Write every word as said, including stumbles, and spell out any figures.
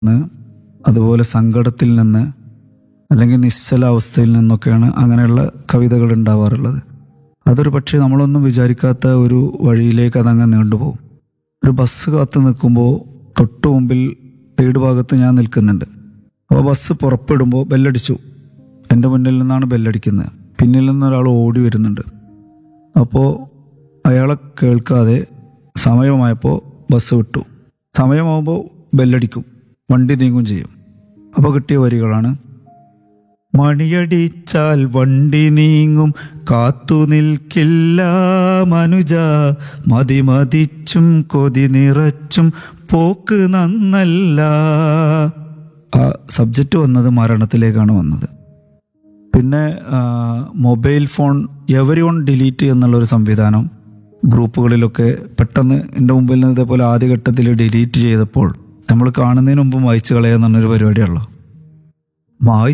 നിന്ന്, അതുപോലെ സങ്കടത്തിൽ നിന്ന്, അല്ലെങ്കിൽ നിശ്ചലാവസ്ഥയിൽ നിന്നൊക്കെയാണ് അങ്ങനെയുള്ള കവിതകൾ ഉണ്ടാവാറുള്ളത്. അതൊരു പക്ഷേ നമ്മളൊന്നും വിചാരിക്കാത്ത ഒരു വഴിയിലേക്ക് അതങ്ങ് നീണ്ടുപോകും. ഒരു ബസ് കാത്ത് നിൽക്കുമ്പോൾ തൊട്ടു മുമ്പിൽ സൈഡ് ഭാഗത്ത് ഞാൻ നിൽക്കുന്നുണ്ട്. അപ്പോൾ ബസ് പുറപ്പെടുമ്പോൾ ബെല്ലടിച്ചു. എൻ്റെ മുന്നിൽ നിന്നാണ് ബെല്ലടിക്കുന്നത്. പിന്നിൽ നിന്നൊരാൾ ഓടി വരുന്നുണ്ട്. അപ്പോൾ അയാളെ കേൾക്കാതെ സമയമായപ്പോൾ ബസ് വിട്ടു. സമയമാകുമ്പോൾ ബെല്ലടിക്കും, വണ്ടി നീങ്ങും ചെയ്യും. അപ്പോൾ കിട്ടിയ വരികളാണ്: മണിയടിച്ചാൽ വണ്ടി നീങ്ങും, കാത്തു നിൽക്കില്ല മനുജ, മതിമതിച്ചും കൊതി നിറച്ചും പോക്ക് നന്നല്ല. ആ സബ്ജക്റ്റ് വന്നത് മരണത്തിലേക്കാണ് വന്നത്. പിന്നെ mobile phone every one delete എന്നുള്ളൊരു സംവിധാനം ഗ്രൂപ്പുകളിലൊക്കെ പെട്ടെന്ന് എൻ്റെ മുമ്പിൽ നിന്ന് ഇതേപോലെ ആദ്യഘട്ടത്തിൽ ഡിലീറ്റ് ചെയ്തപ്പോൾ നമ്മൾ കാണുന്നതിന് മുമ്പ് വായിച്ചു കളയാന്ന് പറഞ്ഞൊരു പരിപാടിയാണല്ലോ. വായി